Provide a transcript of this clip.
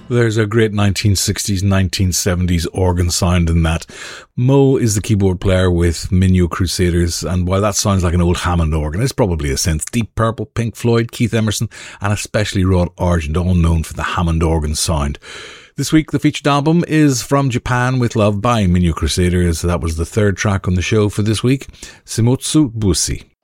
There's a great 1960s, 1970s organ sound in that. Mo is the keyboard player with Mineo Crusaders, and while that sounds like an old Hammond organ, it's probably a synth. Deep Purple, Pink Floyd, Keith Emerson, and especially Rod Argent, all known for the Hammond organ sound. This week, the featured album is From Japan with Love by Mineo Crusaders. That was the third track on the show for this week, Shimotsu Bushi.